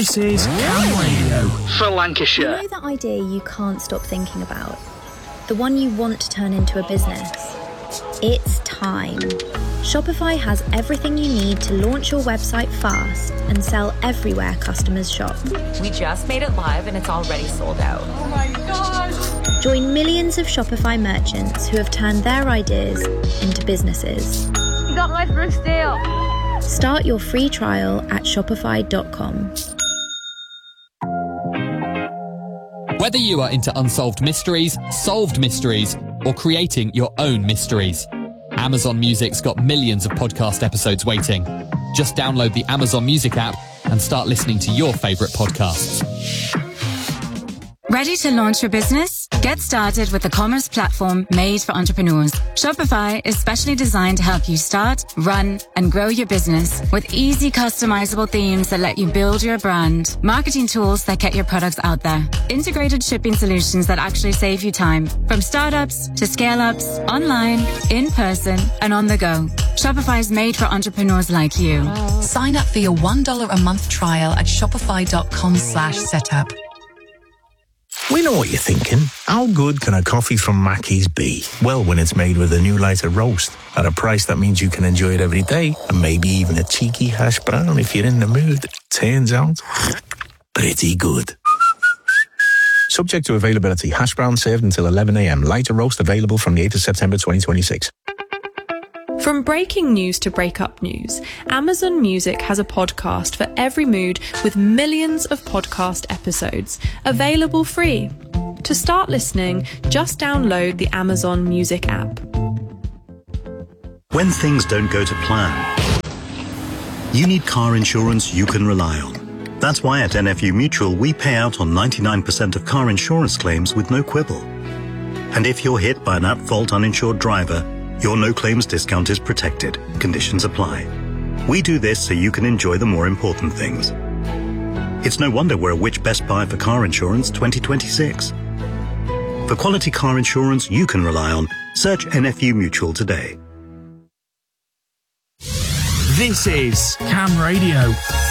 This is Cam Radio for Lancashire. You know that idea you can't stop thinking about? The one you want to turn into a business? It's time. Shopify has everything you need to launch your website fast and sell everywhere customers shop. We just made it live and it's already sold out. Oh my gosh! Join millions of Shopify merchants who have turned their ideas into businesses. You got my first deal. Start your free trial at shopify.com. Whether you are into unsolved mysteries, solved mysteries, or creating your own mysteries, Amazon Music's got millions of podcast episodes waiting. Just download the Amazon Music app and start listening to your favourite podcasts. Ready to launch your business? Get started with the commerce platform made for entrepreneurs. Shopify is specially designed to help you start, run, and grow your business with easy customizable themes that let you build your brand, marketing tools that get your products out there, integrated shipping solutions that actually save you time, from startups to scale-ups, online, in person, and on the go. Shopify is made for entrepreneurs like you. Sign up for your $1 a month trial at shopify.com/setup. We know what you're thinking. How good can a coffee from Mackey's be? Well, when it's made with a new lighter roast at a price that means you can enjoy it every day, and maybe even a cheeky hash brown if you're in the mood. Turns out, pretty good. Subject to availability. Hash brown served until 11 a.m. Lighter roast available from the 8th of September 2026. From breaking news to breakup news, Amazon Music has a podcast for every mood with millions of podcast episodes, available free. To start listening, just download the Amazon Music app. When things don't go to plan, you need car insurance you can rely on. That's why at NFU Mutual we pay out on 99% of car insurance claims with no quibble. And if you're hit by an at-fault uninsured driver, your no-claims discount is protected. Conditions apply. We do this so you can enjoy the more important things. It's no wonder we're a Which Best Buy for Car Insurance 2026. For quality car insurance you can rely on, search NFU Mutual today. This is Cam Radio